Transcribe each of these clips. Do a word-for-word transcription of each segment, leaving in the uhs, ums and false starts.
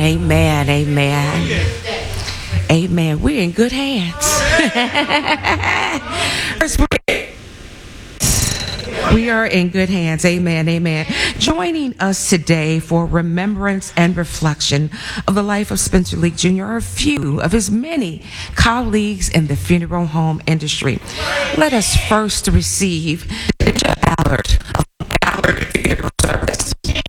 Amen. Amen. Amen. We're in good hands. We are in good hands. Amen. Amen. Joining us today for remembrance and reflection of the life of Spencer Leak Junior are a few of his many colleagues in the funeral home industry. Let us first receive Bishop Allard of Allard Funeral Service.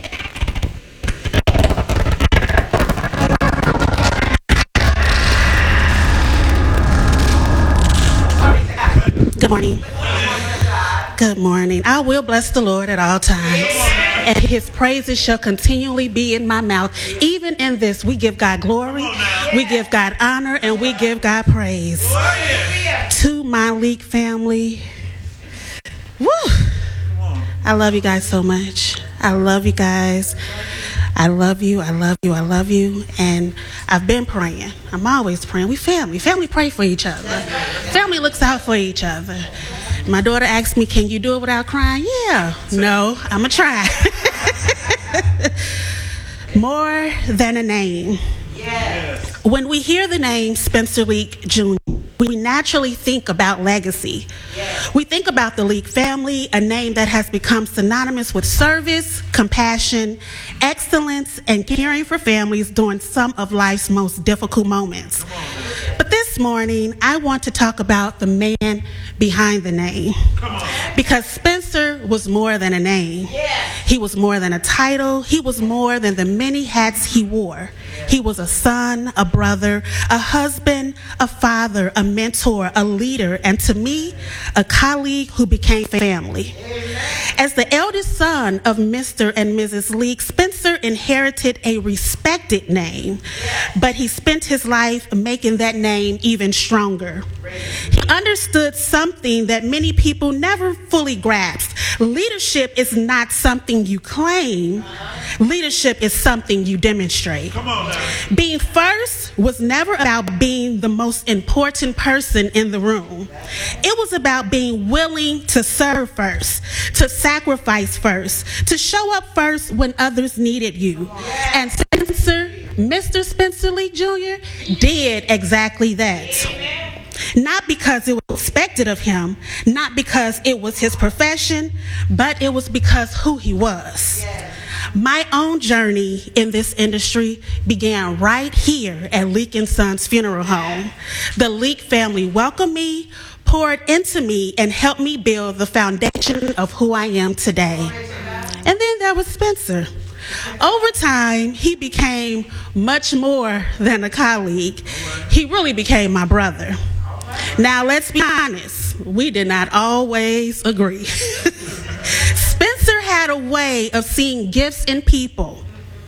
Good morning. Good morning. I will bless the Lord at all times, and his praises shall continually be in my mouth. Even in this, we give God glory, we give God honor, and we give God praise. To my Leak family, woo! I love you guys so much. I love you guys. I love you, I love you, I love you. And I've been praying. I'm always praying. We family. Family pray for each other. Family looks out for each other. My daughter asked me, can you do it without crying? Yeah. No, I'm going to try. More than a name. Yes. When we hear the name Spencer Leak Junior, we naturally think about legacy. Yes. We think about the Leak family, a name that has become synonymous with service, compassion, excellence, and caring for families during some of life's most difficult moments. But this morning, I want to talk about the man behind the name. Because Spencer was more than a name. Yes. He was more than a title. He was more than the many hats he wore. He was a son, a brother, a husband, a father, a mentor, a leader, and to me, a colleague who became family. As the eldest son of Mister and Missus Leak, Spencer inherited a respected name, but he spent his life making that name even stronger. He understood something that many people never fully grasped. Leadership is not something you claim. Leadership is something you demonstrate. Come on now. Being first was never about being the most important person in the room. It was about being willing to serve first, to sacrifice first, to show up first when others needed you. And Spencer, Mister Spencer Leak Junior did exactly that. Not because it was expected of him, not because it was his profession, but it was because who he was. My own journey in this industry began right here at Leak and Sons Funeral Home. The Leak family welcomed me, poured into me, and helped me build the foundation of who I am today. And then there was Spencer. Over time, he became much more than a colleague. He really became my brother. Now, let's be honest, we did not always agree. Spencer had a way of seeing gifts in people.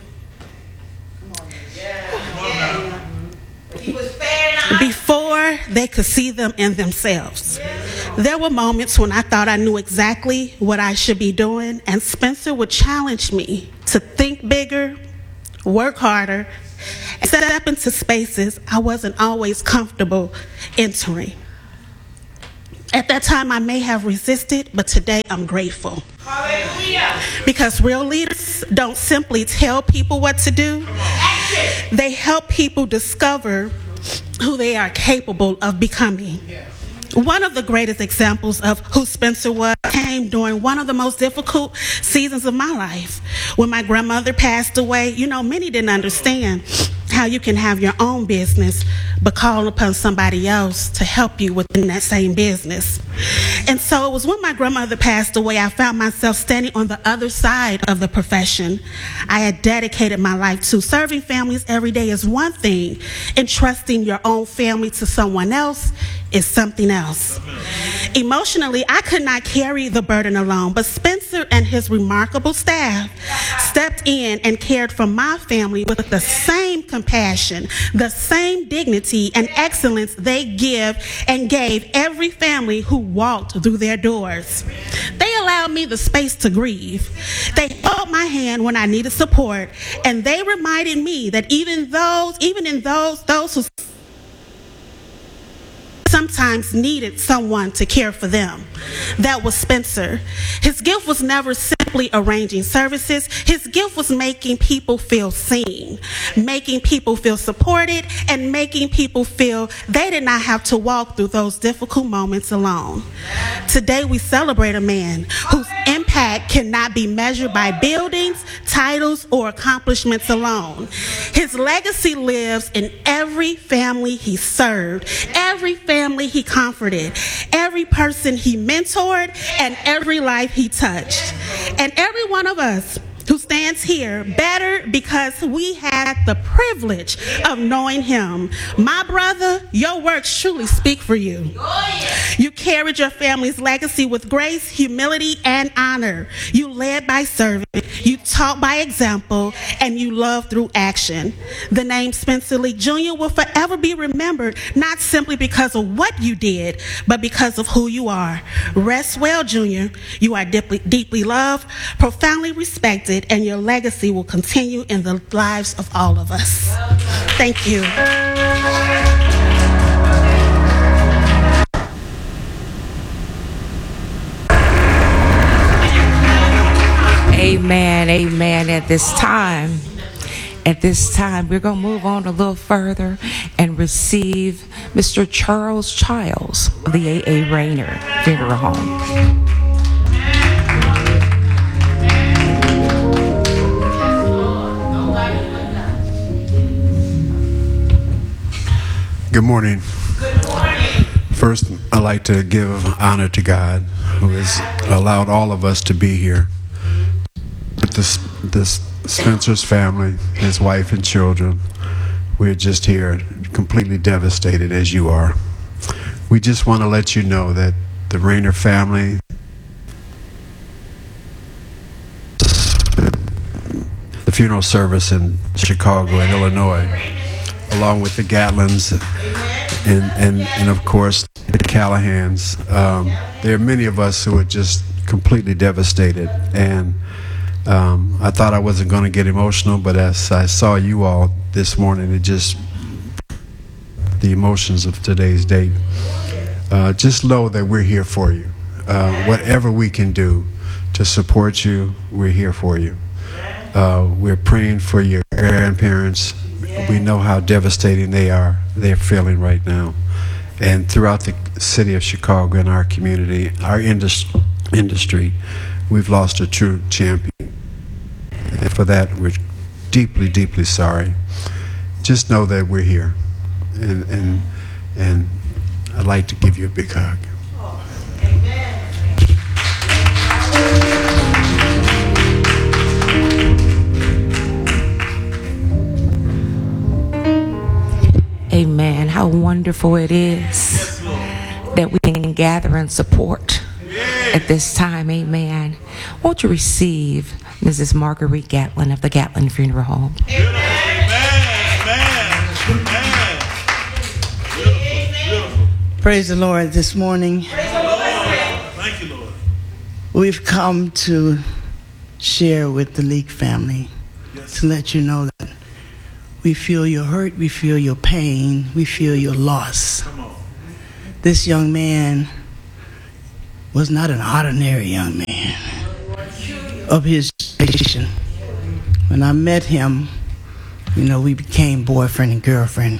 Before they could see them in themselves. There were moments when I thought I knew exactly what I should be doing, and Spencer would challenge me to think bigger, work harder, and step into spaces I wasn't always comfortable entering. At that time, I may have resisted, but today I'm grateful. Hallelujah. Because real leaders don't simply tell people what to do. They help people discover who they are capable of becoming. One of the greatest examples of who Spencer was came during one of the most difficult seasons of my life. When my grandmother passed away, you know, many didn't understand how you can have your own business but call upon somebody else to help you within that same business. And so it was when my grandmother passed away, I found myself standing on the other side of the profession I had dedicated my life to. Serving families every day is one thing. Entrusting your own family to someone else is something else. Emotionally, I could not carry the burden alone, but Spencer and his remarkable staff stepped in and cared for my family with the same compassion, the same dignity and excellence they give and gave every family who walked through their doors. They allowed me the space to grieve. They held my hand when I needed support, and they reminded me that even those, even in those, those who sometimes needed someone to care for them. That was Spencer. His gift was never simply arranging services. His gift was making people feel seen, making people feel supported, and making people feel they did not have to walk through those difficult moments alone. Today we celebrate a man whose impact cannot be measured by buildings, titles, or accomplishments alone. His legacy lives in every family he served, every family he comforted, every person he mentored, and every life he touched. And every one of us who stands here better because we had the privilege of knowing him. My brother, your works truly speak for you. You carried your family's legacy with grace, humility, and honor. You led by serving, you taught by example, and you loved through action. The name Spencer Lee Junior will forever be remembered, not simply because of what you did, but because of who you are. Rest well, Junior. You are deeply, deeply loved, profoundly respected, and your legacy will continue in the lives of all of us. Thank you. Amen, amen. At this time, at this time, we're going to move on a little further and receive Mister Charles Childs of the A A Rayner Funeral Home. Good morning. Good morning. First, I'd like to give honor to God, who has allowed all of us to be here. With this, this Spencer's family, his wife and children, we're just here completely devastated as you are. We just want to let you know that the Rayner family, the funeral service in Chicago and Illinois, along with the Gatlins and, and, and of course the Callahans. Um, there are many of us who are just completely devastated, and um, I thought I wasn't going to get emotional, but as I saw you all this morning, it just, the emotions of today's date. Uh, just know that we're here for you. Uh, whatever we can do to support you, we're here for you. Uh, we're praying for your grandparents. We know how devastating they are, they're feeling right now. And throughout the city of Chicago and our community, our indus- industry, we've lost a true champion. And for that, we're deeply, deeply sorry. Just know that we're here. And, and, and I'd like to give you a big hug. Amen. How wonderful it is that we can gather and support at this time. Amen. Won't you receive Missus Marguerite Gatlin of the Gatlin Funeral Home? Amen. Amen. Amen. Praise the Lord this morning. Praise the Lord. Thank you, Lord. We've come to share with the Leak family, yes, to let you know that we feel your hurt, we feel your pain, we feel your loss. Come on. This young man was not an ordinary young man of his generation. When I met him, you know, we became boyfriend and girlfriend.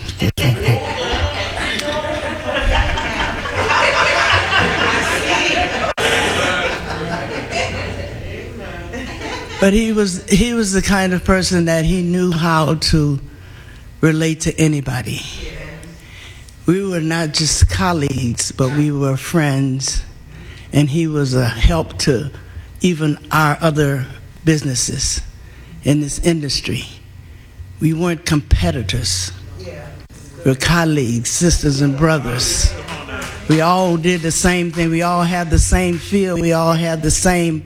But he was he was the kind of person that he knew how to relate to anybody. We were not just colleagues, but we were friends, and he was a help to even our other businesses in this industry. We weren't competitors. We were colleagues, sisters and brothers. We all did the same thing. We all had the same field. We all had the same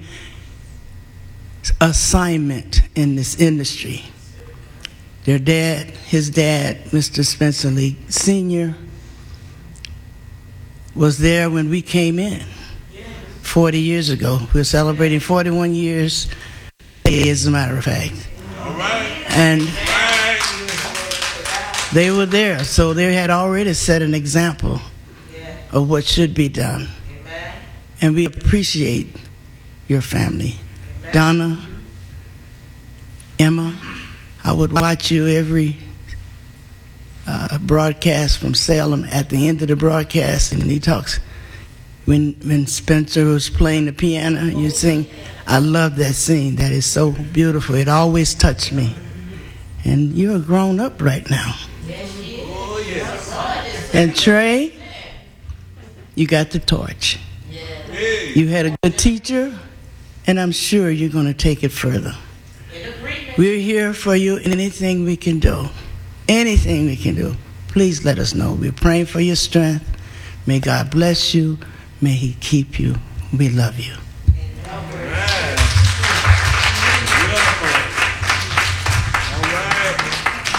assignment in this industry. Their dad, his dad, Mister Spencer Lee Senior, was there when we came in forty years ago. We're celebrating forty-one years, as a matter of fact. All right. And All right. they were there, so they had already set an example of what should be done. And we appreciate your family. Donna, Emma, I would watch you every uh, broadcast from Salem. At the end of the broadcast, and he talks, when when Spencer was playing the piano, you sing, I love that scene. That is so beautiful. It always touched me. And you're grown up right now. And Trey, you got the torch. You had a good teacher, and I'm sure you're going to take it further. We're here for you. Anything we can do, anything we can do, please let us know. We're praying for your strength. May God bless you. May he keep you. We love you.